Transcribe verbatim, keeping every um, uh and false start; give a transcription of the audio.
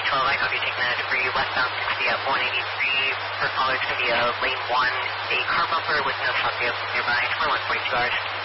twelve, I copy, taking that debris westbound sixty at one eighty-three. Per caller, it's going to be a lane one, a car bumper with no stop vehicle nearby, twenty-one forty-two hours.